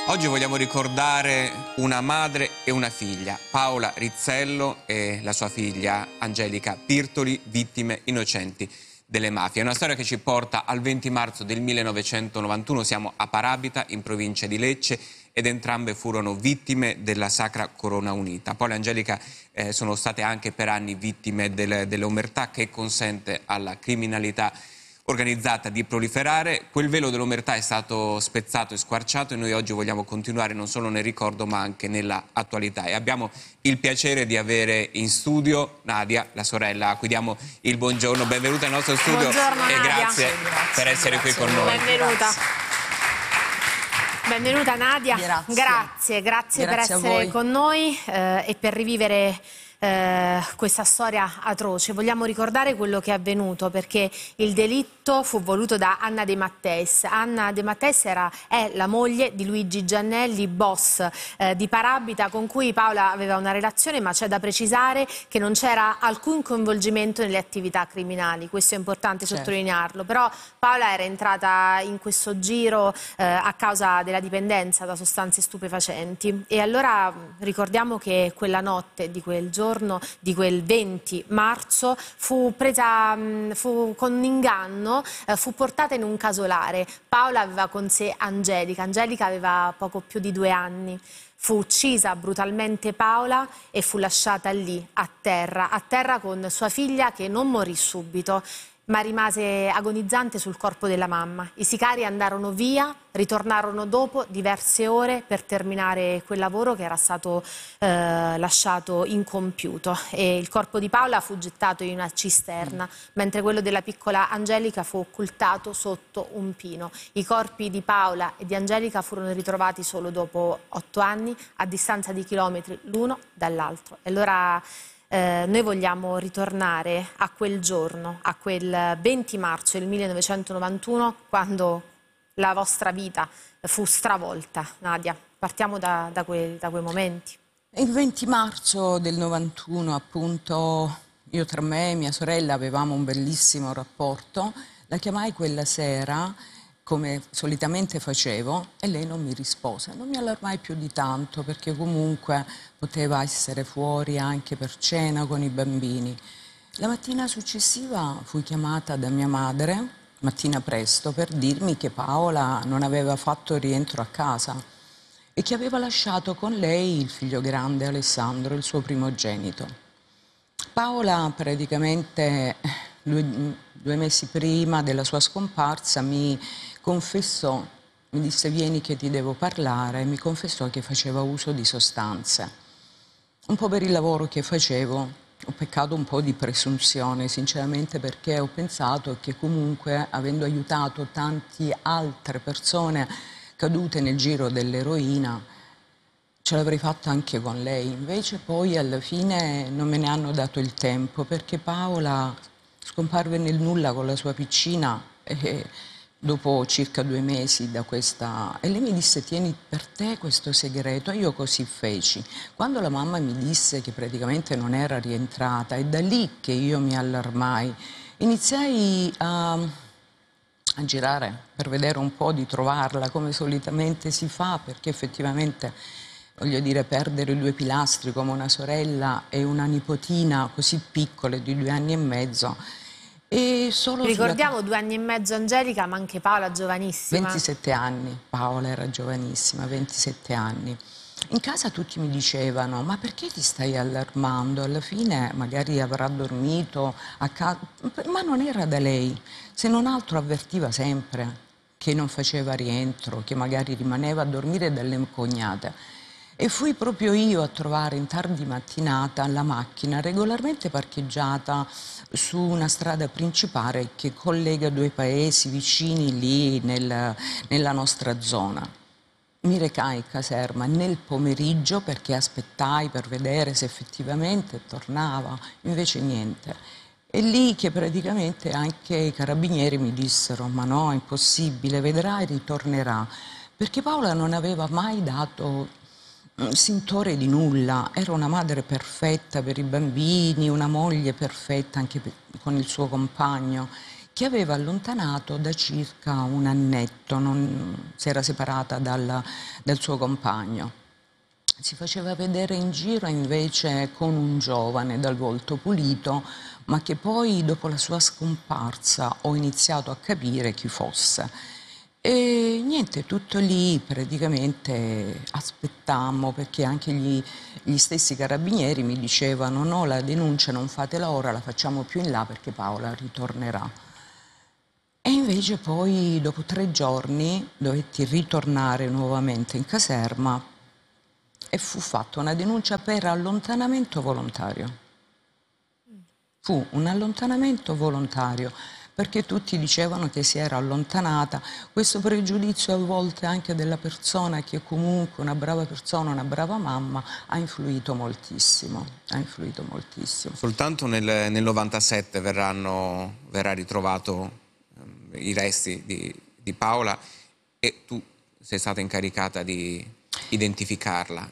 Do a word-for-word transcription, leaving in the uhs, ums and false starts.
Oggi vogliamo ricordare una madre e una figlia, Paola Rizzello e la sua figlia Angelica Pirtoli, vittime innocenti delle mafie. È una storia che ci porta al venti marzo del millenovecentonovantuno, siamo a Parabita, in provincia di Lecce, ed entrambe furono vittime della Sacra Corona Unita. Paola e Angelica eh, sono state anche per anni vittime del, dell'omertà che consente alla criminalità organizzata di proliferare. Quel velo dell'omertà è stato spezzato e squarciato e noi oggi vogliamo continuare non solo nel ricordo ma anche nella attualità. E abbiamo il piacere di avere in studio Nadia, la sorella, a cui diamo il buongiorno. Benvenuta nel nostro studio. Buongiorno, e Nadia. grazie, grazie per essere grazie, qui con noi. Benvenuta. Grazie. Benvenuta Nadia. Grazie. Grazie, grazie, Grazie per essere con noi eh, e per rivivere Eh, questa storia atroce. Vogliamo ricordare quello che è avvenuto, perché il delitto fu voluto da Anna De Matteis. Anna De Matteis era, è la moglie di Luigi Giannelli, boss eh, di Parabita, con cui Paola aveva una relazione, ma c'è da precisare che non c'era alcun coinvolgimento nelle attività criminali. Questo è importante certo. sottolinearlo. Però Paola era entrata in questo giro eh, a causa della dipendenza da sostanze stupefacenti, e allora ricordiamo che quella notte di quel giorno di quel venti marzo fu presa fu con un inganno, eh, fu portata in un casolare. Paola aveva con sé Angelica. Angelica aveva poco più di due anni. Fu uccisa brutalmente Paola e fu lasciata lì a terra, a terra con sua figlia, che non morì subito, ma rimase agonizzante sul corpo della mamma. I sicari andarono via, ritornarono dopo diverse ore per terminare quel lavoro che era stato eh, lasciato incompiuto, e il corpo di Paola fu gettato in una cisterna, mentre quello della piccola Angelica fu occultato sotto un pino. I corpi di Paola e di Angelica furono ritrovati solo dopo otto anni, a distanza di chilometri l'uno dall'altro. E allora Eh, noi vogliamo ritornare a quel giorno, a quel venti marzo del millenovecentonovantuno, quando la vostra vita fu stravolta. Nadia, partiamo da, da, quei, da quei momenti. Il venti marzo del novantuno, appunto, io tra me e mia sorella avevamo un bellissimo rapporto. La chiamai quella sera, come solitamente facevo, e lei non mi rispose. Non mi allarmai più di tanto, perché comunque poteva essere fuori anche per cena con i bambini. La mattina successiva fui chiamata da mia madre, mattina presto, per dirmi che Paola non aveva fatto rientro a casa e che aveva lasciato con lei il figlio grande, Alessandro, il suo primogenito. Paola praticamente due, due mesi prima della sua scomparsa mi confessò, mi disse: vieni che ti devo parlare, e mi confessò che faceva uso di sostanze. Un po' per il lavoro che facevo, ho peccato un po' di presunzione, sinceramente, perché ho pensato che comunque, avendo aiutato tante altre persone cadute nel giro dell'eroina, ce l'avrei fatta anche con lei. Invece poi alla fine non me ne hanno dato il tempo, perché Paola scomparve nel nulla con la sua piccina e dopo circa due mesi da questa... E lei mi disse: tieni per te questo segreto. E io così feci. Quando la mamma mi disse che praticamente non era rientrata, è da lì che io mi allarmai. Iniziai a, a girare per vedere un po' di trovarla, come solitamente si fa, perché effettivamente, voglio dire, perdere due pilastri come una sorella e una nipotina così piccole di due anni e mezzo. E solo Ricordiamo sulla... due anni e mezzo Angelica, ma anche Paola giovanissima. ventisette anni, Paola era giovanissima, ventisette anni. In casa tutti mi dicevano: ma perché ti stai allarmando? Alla fine magari avrà dormito a casa, ma non era da lei. Se non altro avvertiva sempre che non faceva rientro, che magari rimaneva a dormire dalle cognate. E fui proprio io a trovare in tardi mattinata la macchina regolarmente parcheggiata su una strada principale che collega due paesi vicini lì nel, nella nostra zona. Mi recai in caserma nel pomeriggio perché aspettai per vedere se effettivamente tornava, invece niente. E lì che praticamente anche i carabinieri mi dissero: ma no, è impossibile, vedrai, ritornerà. Perché Paola non aveva mai dato sintore di nulla, era una madre perfetta per i bambini, una moglie perfetta anche per, con il suo compagno. che aveva allontanato da circa un annetto, non, si era separata dal, dal suo compagno. Si faceva vedere in giro invece con un giovane dal volto pulito, ma che poi dopo la sua scomparsa ho iniziato a capire chi fosse. E niente, tutto lì praticamente aspettammo, perché anche gli, gli stessi carabinieri mi dicevano no, la denuncia non fatela ora, la facciamo più in là perché Paola ritornerà. E invece poi dopo tre giorni dovetti ritornare nuovamente in caserma e fu fatta una denuncia per allontanamento volontario. Fu un allontanamento volontario, perché tutti dicevano che si era allontanata. Questo pregiudizio a volte anche della persona che comunque una brava persona, una brava mamma, ha influito moltissimo, ha influito moltissimo. Soltanto nel, nel novantasette verranno, verrà ritrovato um, i resti di, di Paola e tu sei stata incaricata di identificarla.